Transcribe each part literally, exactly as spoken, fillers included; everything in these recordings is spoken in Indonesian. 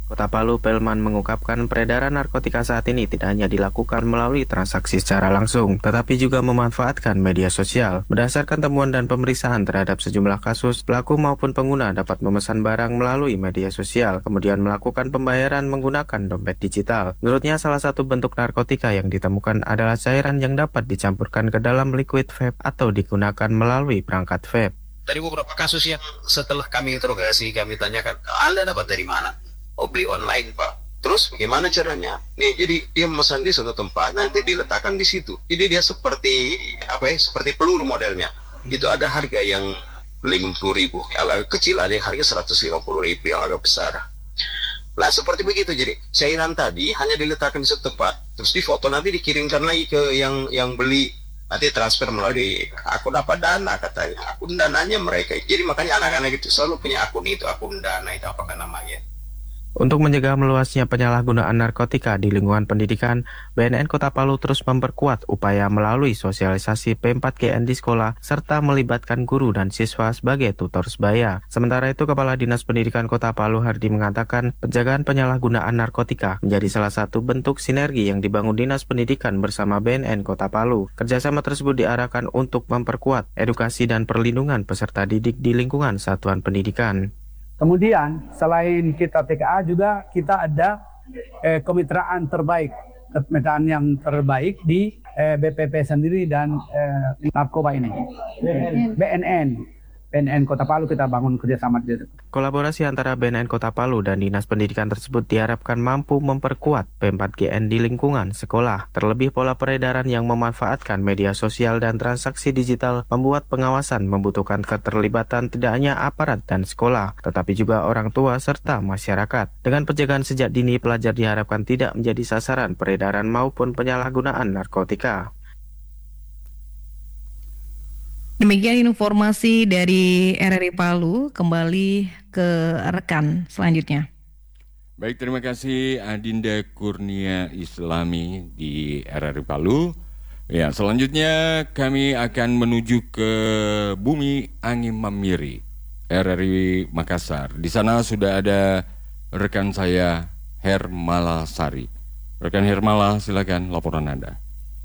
Kota Palu, Pelman mengungkapkan peredaran narkotika saat ini tidak hanya dilakukan melalui transaksi secara langsung, tetapi juga memanfaatkan media sosial. Berdasarkan temuan dan pemeriksaan terhadap sejumlah kasus, pelaku maupun pengguna dapat memesan barang melalui media sosial, kemudian melakukan pembayaran menggunakan dompet digital. Menurutnya, salah satu bentuk narkotika yang ditemukan adalah cairan yang dapat dicampurkan ke dalam liquid vape atau digunakan melalui perangkat vape. Tadi beberapa kasus yang setelah kami interogasi, kami tanyakan, Anda dapat dari mana? Oh, beli online, Pak. Terus bagaimana caranya? Nih, jadi dia memesan di suatu tempat, nanti diletakkan di situ. Jadi dia seperti apa ya? Seperti peluru modelnya. Itu ada harga yang lima puluh ribu, yang agak kecil ada yang harga seratus lima puluh ribu, yang agak besar. Nah, seperti begitu. Jadi cairan tadi hanya diletakkan di suatu tempat, terus difoto nanti dikirimkan lagi ke yang yang beli. Nanti transfer melalui akun apa dana katanya. Akun dananya mereka. Jadi makanya anak-anak itu selalu punya akun itu, akun dana itu apakah namanya. Untuk mencegah meluasnya penyalahgunaan narkotika di lingkungan pendidikan, B N N Kota Palu terus memperkuat upaya melalui sosialisasi P empat G N di sekolah, serta melibatkan guru dan siswa sebagai tutor sebaya. Sementara itu, Kepala Dinas Pendidikan Kota Palu Hardi mengatakan, penjagaan penyalahgunaan narkotika menjadi salah satu bentuk sinergi yang dibangun Dinas Pendidikan bersama B N N Kota Palu. Kerjasama tersebut diarahkan untuk memperkuat edukasi dan perlindungan peserta didik di lingkungan satuan pendidikan. Kemudian selain kita T K A juga kita ada eh, kemitraan terbaik, kemitraan yang terbaik di eh, B P P sendiri dan eh, narkoba ini. B N N. B N N Kota Palu kita bangun kerjasama di situ. Kolaborasi antara B N N Kota Palu dan Dinas Pendidikan tersebut diharapkan mampu memperkuat P empat G N di lingkungan sekolah. Terlebih pola peredaran yang memanfaatkan media sosial dan transaksi digital membuat pengawasan membutuhkan keterlibatan tidak hanya aparat dan sekolah, tetapi juga orang tua serta masyarakat. Dengan penjagaan sejak dini, pelajar diharapkan tidak menjadi sasaran peredaran maupun penyalahgunaan narkotika. Demikian informasi dari R R I Palu, kembali ke rekan selanjutnya. Baik, terima kasih Adinda Kurnia Islami di R R I Palu. Ya, selanjutnya kami akan menuju ke Bumi Angin Mamiri, R R I Makassar. Di sana sudah ada rekan saya Hermala Sari. Rekan Hermala, silakan laporan Anda.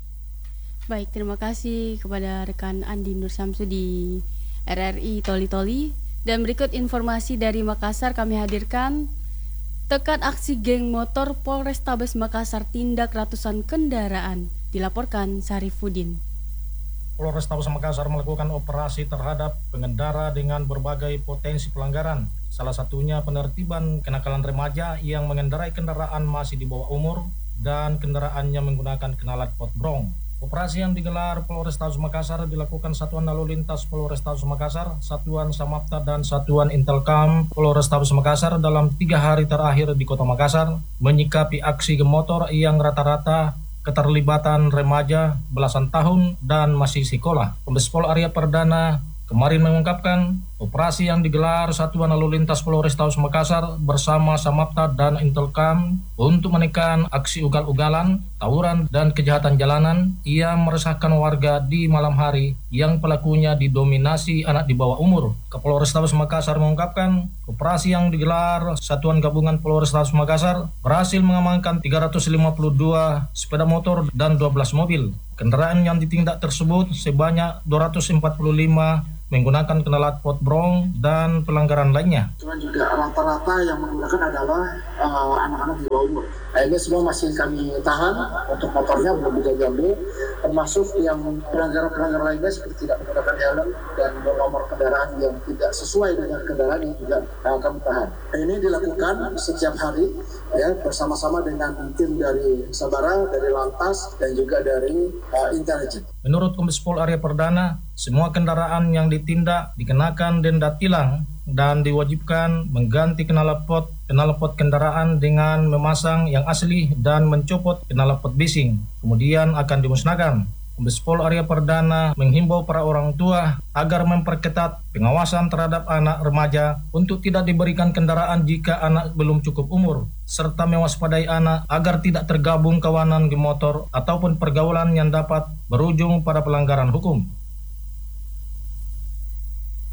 Baik, terima kasih kepada rekan Andi Nur Samsu di R R I Toli Toli. Dan berikut informasi dari Makassar kami hadirkan. Tekan aksi geng motor Polrestabes Makassar tindak ratusan kendaraan, dilaporkan Sarifudin. Polrestabes Makassar melakukan operasi terhadap pengendara dengan berbagai potensi pelanggaran. Salah satunya penertiban kenakalan remaja yang mengendarai kendaraan masih di bawah umur dan kendaraannya menggunakan kanalat pot brong. Operasi yang digelar Polrestabes Makassar dilakukan Satuan Lalu Lintas Polrestabes Makassar, Satuan Samapta dan Satuan Intelkam Polrestabes Makassar dalam tiga hari terakhir di Kota Makassar menyikapi aksi geng motor yang rata-rata keterlibatan remaja belasan tahun dan masih sekolah. Kombes Pol Arya Perdana kemarin mengungkapkan operasi yang digelar Satuan Lalu Lintas Polrestabes Makassar bersama Samapta dan Intelkam untuk menekan aksi ugal-ugalan, tawuran, dan kejahatan jalanan yang meresahkan warga di malam hari yang pelakunya didominasi anak di bawah umur. Kapolrestabes Makassar mengungkapkan operasi yang digelar Satuan Gabungan Polrestabes Makassar berhasil mengamankan tiga ratus lima puluh dua sepeda motor dan dua belas mobil. Kendaraan yang ditindak tersebut sebanyak dua ratus empat puluh lima menggunakan kanalat pot brong dan pelanggaran lainnya. Cuman juga rata-rata yang menggunakan adalah uh, anak-anak di bawah umur. Nah, ini semua masih kami tahan, untuk motornya belum bisa diambil, termasuk yang pelanggaran-pelanggaran lainnya seperti tidak menggunakan helm dan nomor kendaraan yang tidak sesuai dengan kendaraan yang juga uh, kami tahan. Ini dilakukan setiap hari ya bersama-sama dengan tim dari Sabara, dari Lantas dan juga dari uh, intelijen. Menurut Kombes Pol Arya Perdana, semua kendaraan yang ditindak dikenakan denda tilang dan diwajibkan mengganti knalpot knalpot kendaraan dengan memasang yang asli dan mencopot knalpot bising. Kemudian akan dimusnahkan. Kombes Pol Arya Perdana menghimbau para orang tua agar memperketat pengawasan terhadap anak remaja untuk tidak diberikan kendaraan jika anak belum cukup umur, serta mewaspadai anak agar tidak tergabung kawanan geng motor ataupun pergaulan yang dapat berujung pada pelanggaran hukum.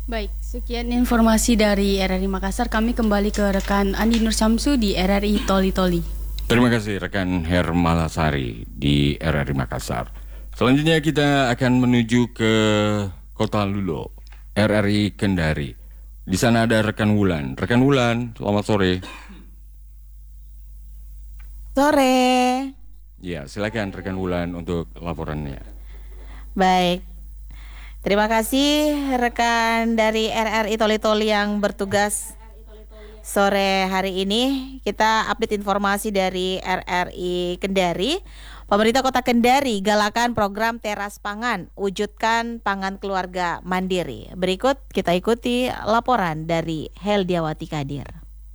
Baik, sekian informasi dari R R I Makassar. Kami kembali ke rekan Andi Nur Syamsu di R R I Toli Toli. Terima kasih rekan Hermalasari di R R I Makassar. Selanjutnya kita akan menuju ke Kota Lulo, R R I Kendari. Di sana ada rekan Wulan. Rekan Wulan, selamat sore. Sore. Ya, silakan rekan Wulan untuk laporannya. Baik. Terima kasih rekan dari R R I Toli Toli yang bertugas sore hari ini. Kita update informasi dari R R I Kendari. Pemerintah Kota Kendari galakan program teras pangan, wujudkan pangan keluarga mandiri. Berikut kita ikuti laporan dari Heldiawati Kadir.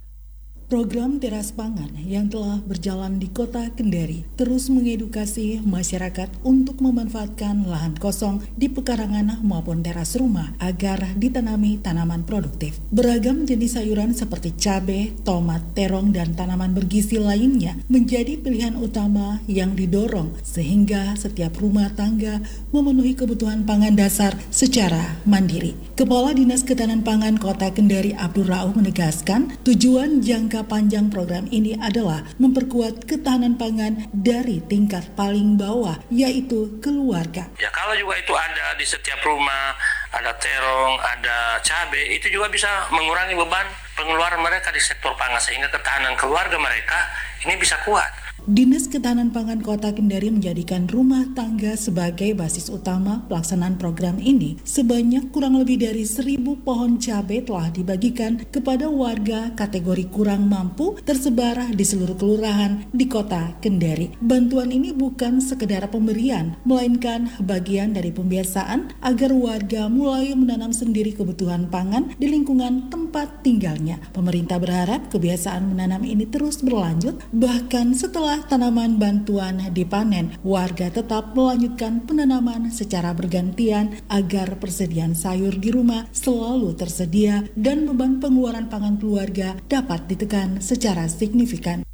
Program teras pangan yang telah berjalan di Kota Kendari terus mengedukasi masyarakat untuk memanfaatkan lahan kosong di pekarangan maupun teras rumah agar ditanami tanaman produktif. Beragam jenis sayuran seperti cabai, tomat, terong, dan tanaman bergizi lainnya menjadi pilihan utama yang didorong sehingga setiap rumah tangga memenuhi kebutuhan pangan dasar secara mandiri. Kepala Dinas Ketahanan Pangan Kota Kendari Abdul Rauf menegaskan tujuan jangka panjang program ini adalah memperkuat ketahanan pangan dari tingkat paling bawah, yaitu keluarga. Ya, kalau juga itu ada di setiap rumah, ada terong, ada cabai, itu juga bisa mengurangi beban pengeluaran mereka di sektor pangan sehingga ketahanan keluarga mereka ini bisa kuat. Dinas Ketahanan Pangan Kota Kendari menjadikan rumah tangga sebagai basis utama pelaksanaan program ini. Sebanyak kurang lebih dari seribu pohon cabai telah dibagikan kepada warga kategori kurang mampu tersebar di seluruh kelurahan di Kota Kendari. Bantuan ini bukan sekedar pemberian, melainkan bagian dari pembiasaan agar warga mulai menanam sendiri kebutuhan pangan di lingkungan tempat tinggalnya. Pemerintah berharap kebiasaan menanam ini terus berlanjut, bahkan setelah tanaman bantuan dipanen, warga tetap melanjutkan penanaman secara bergantian agar persediaan sayur di rumah selalu tersedia dan beban pengeluaran pangan keluarga dapat ditekan secara signifikan.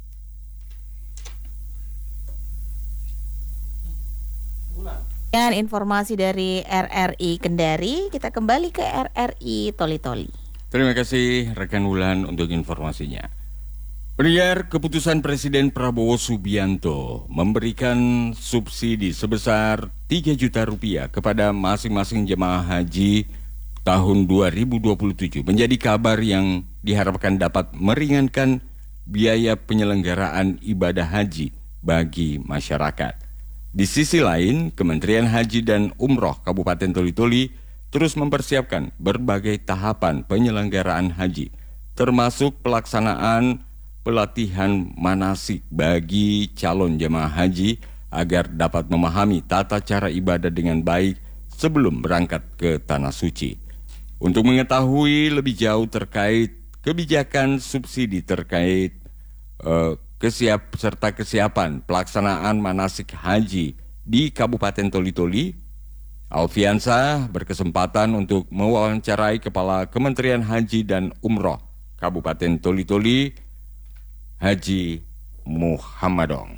Dengan informasi dari R R I Kendari, kita kembali ke R R I Toli Toli. Terima kasih rekan Wulan untuk informasinya. Pendengar, keputusan Presiden Prabowo Subianto memberikan subsidi sebesar tiga juta rupiah kepada masing-masing jemaah haji tahun dua ribu dua puluh tujuh menjadi kabar yang diharapkan dapat meringankan biaya penyelenggaraan ibadah haji bagi masyarakat. Di sisi lain, Kementerian Haji dan Umroh Kabupaten Toli Toli terus mempersiapkan berbagai tahapan penyelenggaraan haji, termasuk pelaksanaan pelatihan manasik bagi calon jemaah haji agar dapat memahami tata cara ibadah dengan baik sebelum berangkat ke Tanah Suci. Untuk mengetahui lebih jauh terkait kebijakan subsidi terkait uh, kesiap serta kesiapan pelaksanaan manasik haji di Kabupaten Toli Toli, Alfiansa berkesempatan untuk mewawancarai Kepala Kementerian Haji dan Umroh Kabupaten Toli Toli, Haji Muhammadong.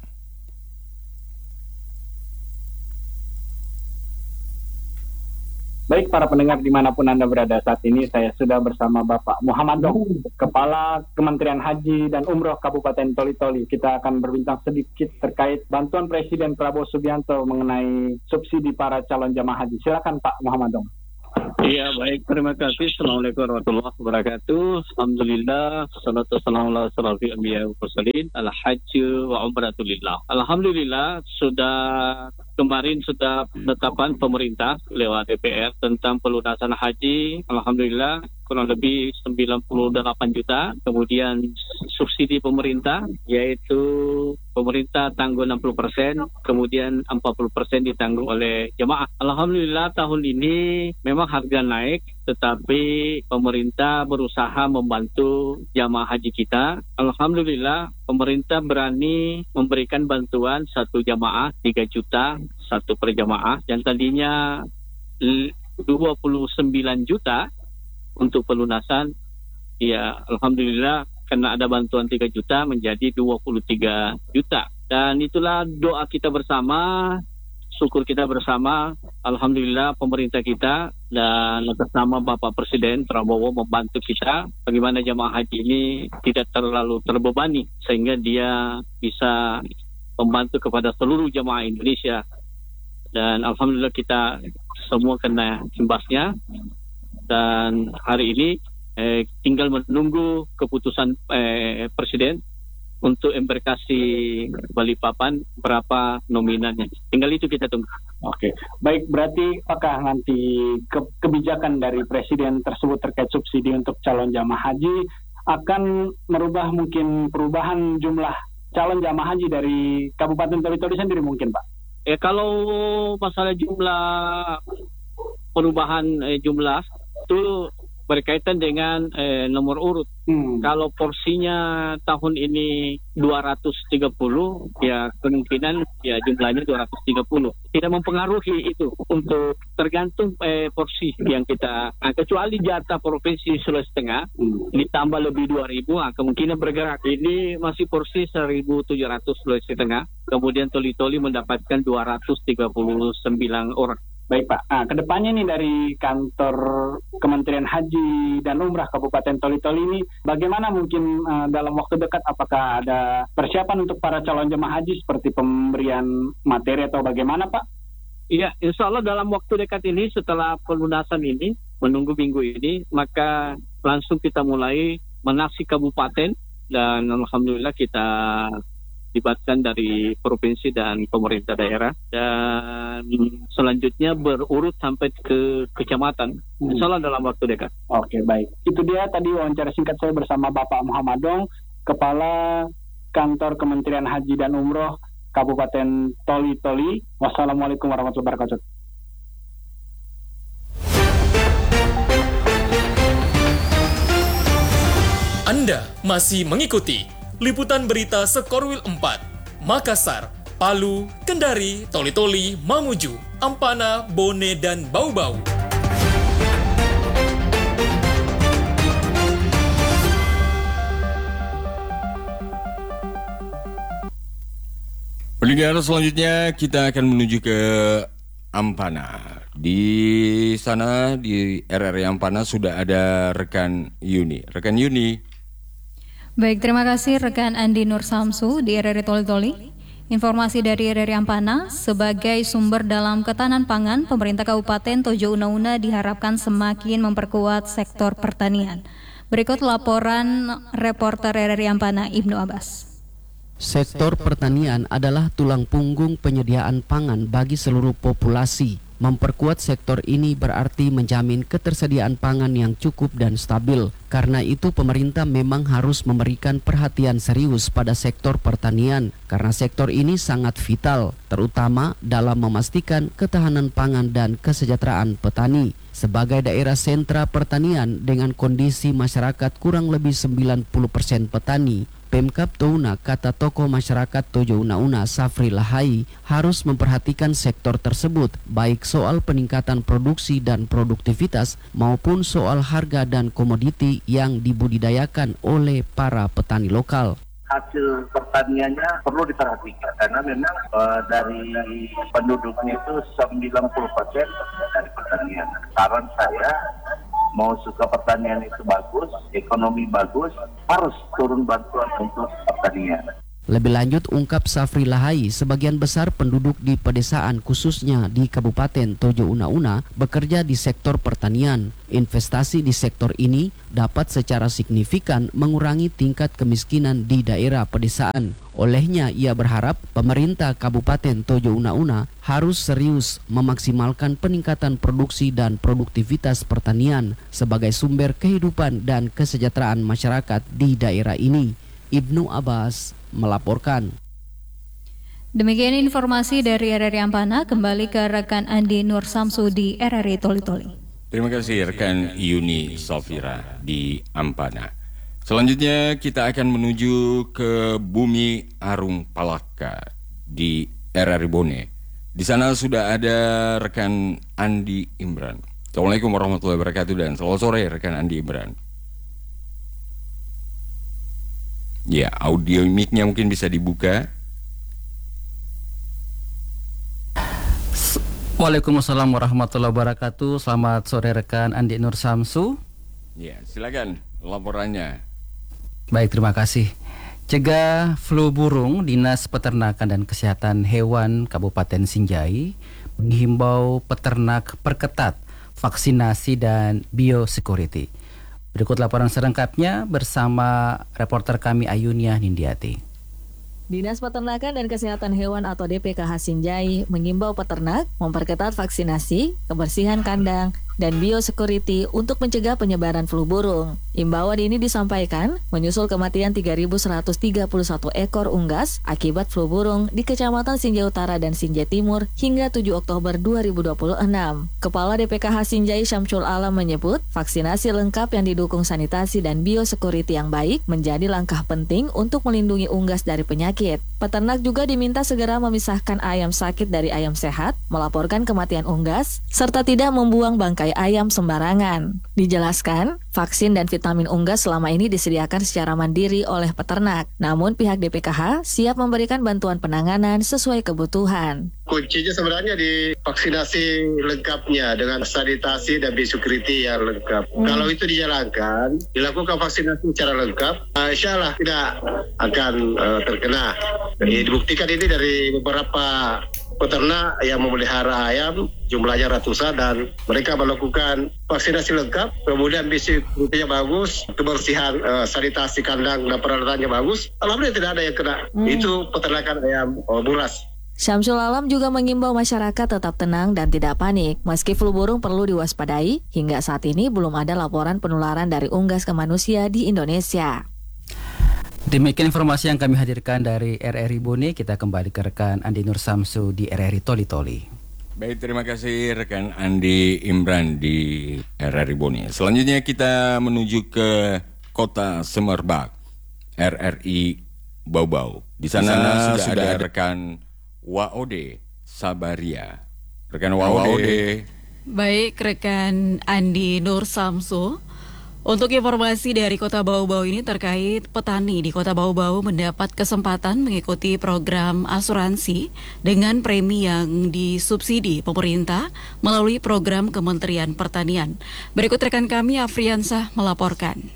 Baik para pendengar dimanapun Anda berada saat ini, saya sudah bersama Bapak Muhammadong, Kepala Kementerian Haji dan Umroh Kabupaten Toli Toli. Kita akan berbincang sedikit terkait bantuan Presiden Prabowo Subianto mengenai subsidi para calon jamaah haji. Silakan Pak Muhammadong. Iya, baik, terima kasih. Assalamualaikum warahmatullahi wabarakatuh. Alhamdulillah, wassalatu wassalamu ala asyrofil anbiya'i wal mursalin, al hajju wa umratulillah. Alhamdulillah, sudah kemarin sudah penetapan pemerintah lewat D P R tentang pelunasan haji. Alhamdulillah, kurang lebih sembilan puluh delapan juta. Kemudian subsidi pemerintah, yaitu pemerintah tanggung enam puluh persen, kemudian empat puluh persen ditanggung oleh jemaah. Alhamdulillah, tahun ini memang harga naik, tetapi pemerintah berusaha membantu jamaah haji kita. Alhamdulillah, pemerintah berani memberikan bantuan satu jamaah tiga juta, satu per jamaah, yang tadinya dua puluh sembilan juta untuk pelunasan. Ya, alhamdulillah, karena ada bantuan tiga juta menjadi dua puluh tiga juta. Dan itulah doa kita bersama, syukur kita bersama, alhamdulillah pemerintah kita dan atas nama Bapak Presiden Prabowo membantu kita bagaimana jamaah haji ini tidak terlalu terbebani sehingga dia bisa membantu kepada seluruh jamaah Indonesia. Dan alhamdulillah kita semua kena imbasnya. Dan hari ini eh, tinggal menunggu keputusan eh, Presiden untuk embarkasi Balikpapan berapa nominalnya. Tinggal itu kita tunggu. Oke, baik, berarti apakah nanti ke kebijakan dari Presiden tersebut terkait subsidi untuk calon jamaah haji akan merubah mungkin perubahan jumlah calon jamaah haji dari Kabupaten Toli-Toli sendiri mungkin, Pak? Eh kalau masalah jumlah perubahan eh, jumlah itu berkaitan dengan eh, nomor urut. Hmm. Kalau porsinya tahun ini dua ratus tiga puluh, ya kemungkinan ya jumlahnya dua ratus tiga puluh. Tidak mempengaruhi itu untuk tergantung eh, porsi yang kita, nah, kecuali jatah Provinsi Sulawesi Tengah hmm. ditambah lebih dua ribu, nah, kemungkinan bergerak. Ini masih porsi seribu tujuh ratus Sulawesi Tengah, kemudian Toli-Toli mendapatkan dua ratus tiga puluh sembilan orang. Baik Pak, nah, kedepannya nih dari kantor Kementerian Haji dan Umrah Kabupaten Toli-Toli ini bagaimana mungkin uh, dalam waktu dekat apakah ada persiapan untuk para calon jemaah haji seperti pemberian materi atau bagaimana Pak? Iya, insya Allah dalam waktu dekat ini setelah pelunasan ini, menunggu minggu ini, maka langsung kita mulai menasi kabupaten dan alhamdulillah kita libatkan dari provinsi dan pemerintah daerah dan selanjutnya berurut sampai ke kecamatan hmm. insya Allah dalam waktu dekat. Oke, baik, itu dia tadi wawancara singkat saya bersama Bapak Muhammad Dong, Kepala Kantor Kementerian Haji dan Umroh Kabupaten Toli-Toli. Wassalamualaikum warahmatullahi wabarakatuh. Anda masih mengikuti Liputan Berita Sekorwil empat, Makassar, Palu, Kendari, Toli-Toli, Mamuju, Ampana, Bone, dan Bau-Bau. Pendengar, selanjutnya kita akan menuju ke Ampana. Di sana di R R I Ampana sudah ada rekan Yuni. Rekan Yuni. Baik, terima kasih rekan Andi Nur Samsu di R R I Toli-Toli. Informasi dari R R I Ampana, sebagai sumber dalam ketahanan pangan, pemerintah Kabupaten Tojo Una-Una diharapkan semakin memperkuat sektor pertanian. Berikut laporan reporter R R I Ampana, Ibnu Abbas. Sektor pertanian adalah tulang punggung penyediaan pangan bagi seluruh populasi. Memperkuat sektor ini berarti menjamin ketersediaan pangan yang cukup dan stabil. Karena itu pemerintah memang harus memberikan perhatian serius pada sektor pertanian, karena sektor ini sangat vital, terutama dalam memastikan ketahanan pangan dan kesejahteraan petani. Sebagai daerah sentra pertanian dengan kondisi masyarakat kurang lebih sembilan puluh persen petani, Pemkab Touna, kata tokoh masyarakat Tojo Una-Una Safri Lahai, harus memperhatikan sektor tersebut, baik soal peningkatan produksi dan produktivitas maupun soal harga dan komoditi yang dibudidayakan oleh para petani lokal. Hasil pertaniannya perlu diperhatikan karena memang uh, dari penduduknya itu sembilan puluh persen dari pertanian. Saran saya, mau suka pertanian itu bagus, ekonomi bagus, harus turun bantuan untuk pertanian. Lebih lanjut, ungkap Safri Lahai, sebagian besar penduduk di pedesaan khususnya di Kabupaten Tojo Una-Una bekerja di sektor pertanian. Investasi di sektor ini dapat secara signifikan mengurangi tingkat kemiskinan di daerah pedesaan. Olehnya, ia berharap pemerintah Kabupaten Tojo Una-Una harus serius memaksimalkan peningkatan produksi dan produktivitas pertanian sebagai sumber kehidupan dan kesejahteraan masyarakat di daerah ini. Ibnu Abbas melaporkan. Demikian informasi dari R R I Ampana. Kembali ke rekan Andi Nur Samsu di R R I Toli-Toli. Terima kasih rekan Yuni Safira di Ampana. Selanjutnya kita akan menuju ke Bumi Arung Palaka di R R I Bone. Di sana sudah ada rekan Andi Imran. Assalamualaikum warahmatullahi wabarakatuh dan selamat sore rekan Andi Imran. Ya, audio mic-nya mungkin bisa dibuka. Waalaikumsalam warahmatullahi wabarakatuh. Selamat sore rekan Andi Nur Samsu. Ya, silakan laporannya. Baik, terima kasih. Cegah flu burung, Dinas Peternakan dan Kesehatan Hewan Kabupaten Sinjai menghimbau peternak perketat vaksinasi dan biosecurity. Berikut laporan selengkapnya bersama reporter kami Ayunia Nindiati. Dinas Peternakan dan Kesehatan Hewan atau D P K H Sinjai mengimbau peternak memperketat vaksinasi, kebersihan kandang, dan biosecurity untuk mencegah penyebaran flu burung. Imbauan ini disampaikan menyusul kematian tiga ribu seratus tiga puluh satu ekor unggas akibat flu burung di Kecamatan Sinjai Utara dan Sinjai Timur hingga tujuh Oktober dua ribu dua puluh enam. Kepala D P K H Sinjai Syamsul Alam menyebut, vaksinasi lengkap yang didukung sanitasi dan biosecurity yang baik menjadi langkah penting untuk melindungi unggas dari penyakit. Peternak juga diminta segera memisahkan ayam sakit dari ayam sehat, melaporkan kematian unggas, serta tidak membuang bangkai ayam sembarangan. Dijelaskan, vaksin dan vitamin unggas selama ini disediakan secara mandiri oleh peternak. Namun pihak D P K H siap memberikan bantuan penanganan sesuai kebutuhan. Kuncinya sebenarnya di vaksinasi lengkapnya dengan sanitasi dan biosecurity yang lengkap. Hmm. Kalau itu dijalankan, dilakukan vaksinasi secara lengkap, uh, insya Allah tidak akan uh, terkena. Jadi dibuktikan ini dari beberapa peternak yang memelihara ayam, jumlahnya ratusan, dan mereka melakukan vaksinasi lengkap, kemudian biosecurity-nya bagus, kebersihan uh, sanitasi kandang dan peralatannya bagus. Alhamdulillah tidak ada yang kena. Hmm. Itu peternakan ayam uh, buras. Syamsul Alam juga mengimbau masyarakat tetap tenang dan tidak panik. Meski flu burung perlu diwaspadai, hingga saat ini belum ada laporan penularan dari unggas ke manusia di Indonesia. Demikian informasi yang kami hadirkan dari R R I Bone. Kita kembali ke rekan Andi Nur Samsu di R R I Toli Toli. Baik, terima kasih rekan Andi Imran di R R I Bone. Selanjutnya kita menuju ke Kota Semerbak, R R I Bau Bau. Di sana, Di sana sudah, sudah ada, ada rekan Waode Sabaria. Rekan Waode. Baik, rekan Andi Nur Samsu. Untuk informasi dari Kota Bau Bau ini terkait petani di Kota Bau Bau mendapat kesempatan mengikuti program asuransi dengan premi yang disubsidi pemerintah melalui program Kementerian Pertanian. Berikut rekan kami Afriansah melaporkan.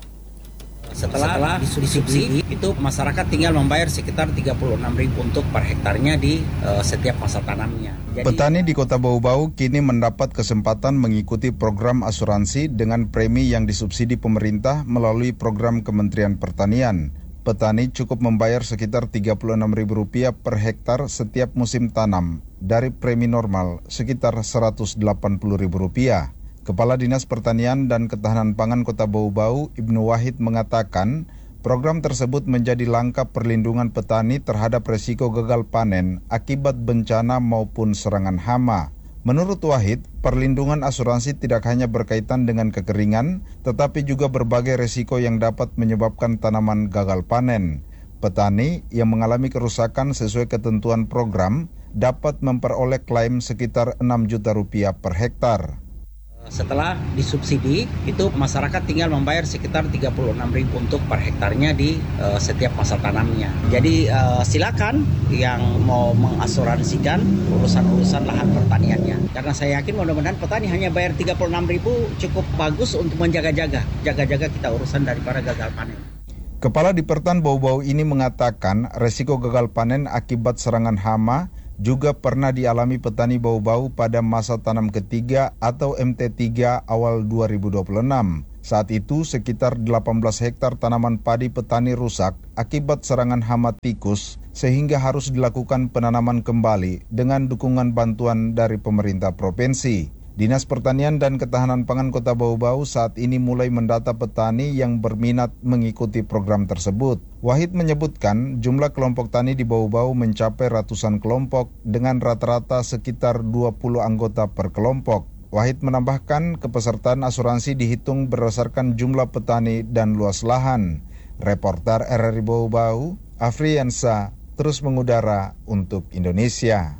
Setelah, Setelah disubsidi itu masyarakat tinggal membayar sekitar tiga puluh enam ribu untuk per hektarnya di uh, setiap masa tanamnya. Jadi, petani di Kota Bau Bau kini mendapat kesempatan mengikuti program asuransi dengan premi yang disubsidi pemerintah melalui program Kementerian Pertanian. Petani cukup membayar sekitar tiga puluh enam ribu rupiah per hektar setiap musim tanam dari premi normal sekitar seratus delapan puluh ribu rupiah. Kepala Dinas Pertanian dan Ketahanan Pangan Kota Bau Bau, Ibnu Wahid, mengatakan program tersebut menjadi langkah perlindungan petani terhadap resiko gagal panen akibat bencana maupun serangan hama. Menurut Wahid, perlindungan asuransi tidak hanya berkaitan dengan kekeringan, tetapi juga berbagai resiko yang dapat menyebabkan tanaman gagal panen. Petani yang mengalami kerusakan sesuai ketentuan program dapat memperoleh klaim sekitar enam juta rupiah per hektar. Setelah disubsidi, itu masyarakat tinggal membayar sekitar tiga puluh enam ribu untuk per hektarnya di uh, setiap masa tanamnya. Jadi uh, silakan yang mau mengasuransikan urusan-urusan lahan pertaniannya. Karena saya yakin mudah-mudahan petani hanya bayar tiga puluh enam ribu cukup bagus untuk menjaga-jaga, jaga-jaga kita urusan daripada gagal panen. Kepala Dipertan Bau Bau ini mengatakan resiko gagal panen akibat serangan hama juga pernah dialami petani Bau Bau pada masa tanam ketiga atau M T tiga awal dua ribu dua puluh enam. Saat itu sekitar delapan belas hektar tanaman padi petani rusak akibat serangan hama tikus sehingga harus dilakukan penanaman kembali dengan dukungan bantuan dari pemerintah provinsi. Dinas Pertanian dan Ketahanan Pangan Kota Bau Bau saat ini mulai mendata petani yang berminat mengikuti program tersebut. Wahid menyebutkan jumlah kelompok tani di Bau Bau mencapai ratusan kelompok dengan rata-rata sekitar dua puluh anggota per kelompok. Wahid menambahkan kepesertaan asuransi dihitung berdasarkan jumlah petani dan luas lahan. Reporter R R I Bau Bau, Afriansa, terus mengudara untuk Indonesia.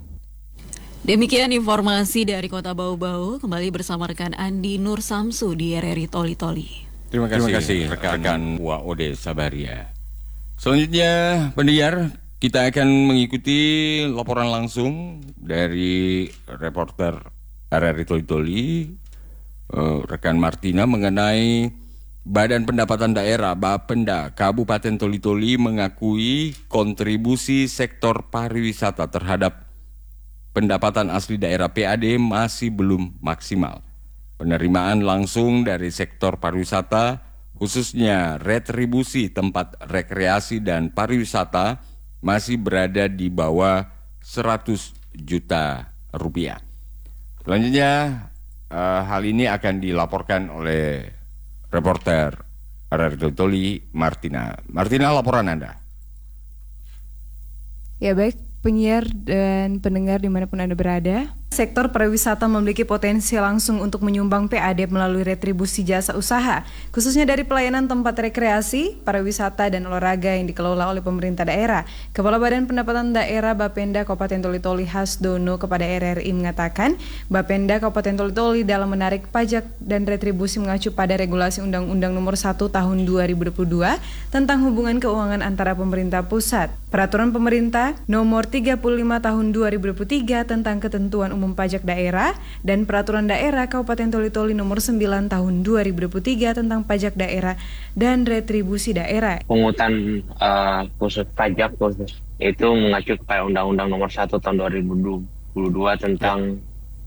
Demikian informasi dari Kota Bau Bau. Kembali bersama rekan Andi Nur Samsu di R R I Toli Toli. Terima kasih, Terima kasih rekan, rekan Waode Sabaria. Selanjutnya, pendengar, kita akan mengikuti laporan langsung dari reporter R R I Toli-Toli, uh, rekan Martina, mengenai Badan Pendapatan Daerah Bapenda Kabupaten Toli-Toli mengakui kontribusi sektor pariwisata terhadap pendapatan asli daerah P A D masih belum maksimal. Penerimaan langsung dari sektor pariwisata, khususnya retribusi tempat rekreasi dan pariwisata, masih berada di bawah seratus juta rupiah. Selanjutnya, uh, hal ini akan dilaporkan oleh reporter R R I Toli, Martina. Martina, laporan Anda. Ya baik, penyiar dan pendengar dimanapun Anda berada. Sektor pariwisata memiliki potensi langsung untuk menyumbang P A D melalui retribusi jasa usaha, khususnya dari pelayanan tempat rekreasi, pariwisata, dan olahraga yang dikelola oleh pemerintah daerah. Kepala Badan Pendapatan Daerah Bapenda Kabupaten Toli-Toli Hasdono kepada R R I mengatakan, Bapenda Kabupaten Toli-Toli dalam menarik pajak dan retribusi mengacu pada regulasi Undang-Undang Nomor satu Tahun dua ribu dua puluh dua tentang hubungan keuangan antara pemerintah pusat, Peraturan Pemerintah Nomor tiga puluh lima Tahun dua ribu dua puluh tiga tentang ketentuan umum pajak daerah, dan Peraturan Daerah Kabupaten Toli-Toli Nomor sembilan Tahun dua ribu dua puluh tiga tentang pajak daerah dan retribusi daerah. Pungutan uh, khusus pajak khusus itu mengacu kepada Undang-Undang Nomor satu Tahun dua ribu dua puluh dua tentang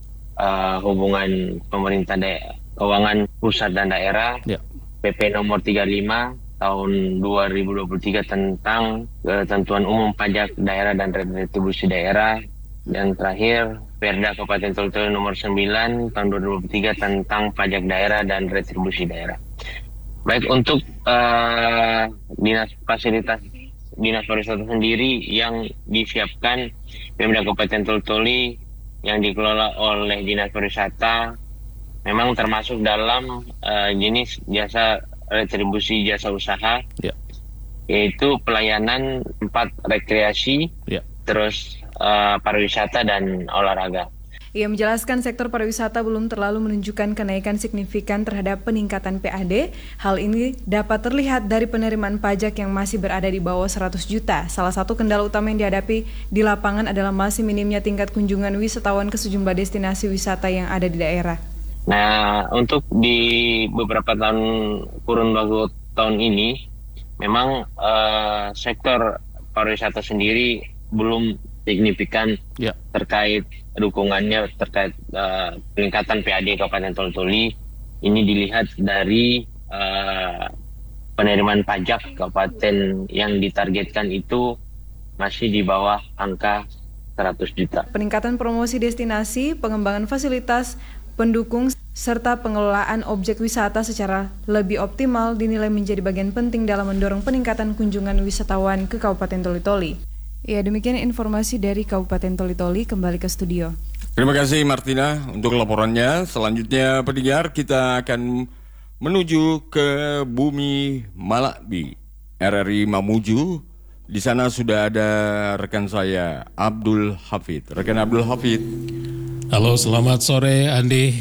uh, hubungan pemerintah daerah, keuangan pusat dan daerah, ya. P P Nomor tiga puluh lima Tahun dua ribu dua puluh tiga tentang ketentuan umum pajak daerah dan retribusi daerah, dan terakhir Perda Kabupaten Toli-Toli Nomor sembilan Tahun dua ribu dua puluh tiga tentang pajak daerah dan retribusi daerah. Baik, untuk uh, dinas fasilitas dinas pariwisata sendiri yang disiapkan Pemda Kabupaten Toli-Toli yang dikelola oleh dinas pariwisata memang termasuk dalam uh, jenis jasa retribusi jasa usaha, ya. Yaitu pelayanan tempat rekreasi, ya. Terus uh, pariwisata dan olahraga. Ia menjelaskan sektor pariwisata belum terlalu menunjukkan kenaikan signifikan terhadap peningkatan P A D. Hal ini dapat terlihat dari penerimaan pajak yang masih berada di bawah seratus juta. Salah satu kendala utama yang dihadapi di lapangan adalah masih minimnya tingkat kunjungan wisatawan ke sejumlah destinasi wisata yang ada di daerah. Nah, untuk di beberapa tahun kurun waktu tahun ini, memang uh, sektor pariwisata sendiri belum signifikan, ya. Terkait dukungannya terkait uh, peningkatan P A D Kabupaten Toli-Toli. Ini dilihat dari uh, penerimaan pajak kabupaten yang ditargetkan itu masih di bawah angka seratus juta. Peningkatan promosi destinasi, pengembangan fasilitas pendukung, serta pengelolaan objek wisata secara lebih optimal dinilai menjadi bagian penting dalam mendorong peningkatan kunjungan wisatawan ke Kabupaten Toli-Toli. Ya, demikian informasi dari Kabupaten Toli-Toli. Kembali ke studio. Terima kasih Martina untuk laporannya. Selanjutnya pendengar, kita akan menuju ke Bumi Malabi, R R I Mamuju. Di sana sudah ada rekan saya Abdul Hafid. Rekan Abdul Hafid. Halo, selamat sore Andi.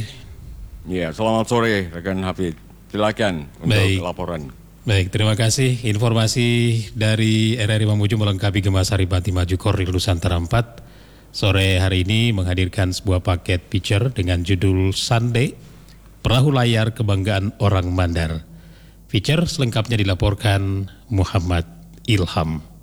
Ya, selamat sore rekan Hafid. Silakan untuk Baik. laporan. Baik, terima kasih. Informasi dari R R I Mamuju melengkapi Gemas Hari Bati Maju Koril Nusantara empat. Sore hari ini menghadirkan sebuah paket feature dengan judul Sande, Perahu Layar Kebanggaan Orang Mandar. Feature selengkapnya dilaporkan Muhammad Ilham.